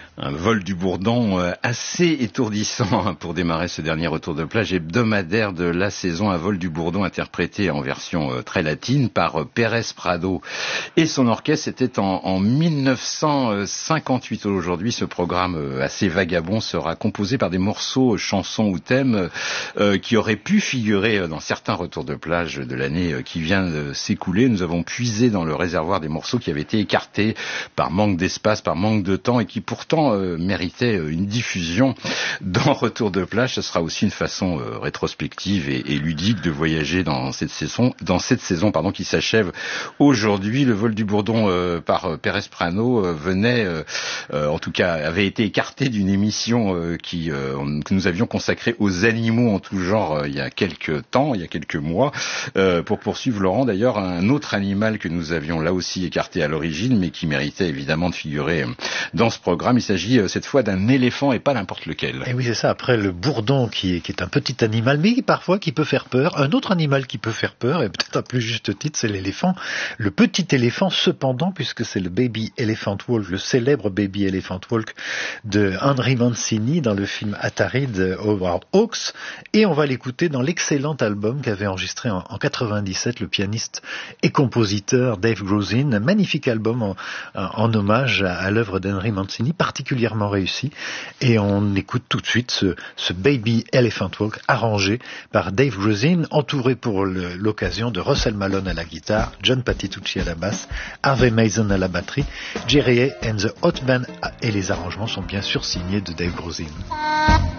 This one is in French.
Un vol du bourdon assez étourdissant pour démarrer ce dernier retour de plage hebdomadaire de la saison. Un vol du bourdon interprété en version très latine par Pérez Prado et son orchestre. C'était en 1958. Aujourd'hui, ce programme assez vagabond sera composé par des morceaux, chansons ou thèmes qui auraient pu figurer dans certains retours de plage de l'année qui vient de s'écouler. Nous avons puisé dans le réservoir des morceaux qui avaient été écartés par manque d'espace, par manque de temps et qui pourtant méritait une diffusion dans Retour de plage. Ce sera aussi une façon rétrospective et ludique de voyager dans cette saison qui s'achève aujourd'hui. Le vol du bourdon par Pérez Prado venait, en tout cas, avait été écarté d'une émission que nous avions consacrée aux animaux en tout genre il y a quelques mois, pour poursuivre, Laurent, d'ailleurs, un autre animal que nous avions là aussi écarté à l'origine, mais qui méritait évidemment de figurer dans ce programme. Il s'agit cette fois d'un éléphant et pas n'importe lequel. Et oui, c'est ça. Après le bourdon qui est un petit animal, mais parfois qui peut faire peur. Un autre animal qui peut faire peur, et peut-être à plus juste titre, c'est l'éléphant. Le petit éléphant, cependant, puisque c'est le Baby Elephant Walk, le célèbre Baby Elephant Walk de Henry Mancini dans le film Atari de Howard Hawks. Et on va l'écouter dans l'excellent album qu'avait enregistré en 97 le pianiste et compositeur Dave Grusin. Un magnifique album en hommage à l'œuvre d'Henry Mancini, particulièrement réussi. Et on écoute tout de suite ce Baby Elephant Walk arrangé par Dave Grusin, entouré pour l'occasion de Russell Malone à la guitare, John Patitucci à la basse, Harvey Mason à la batterie, Jerry Hay and the Hot Band, et les arrangements sont bien sûr signés de Dave Grusin.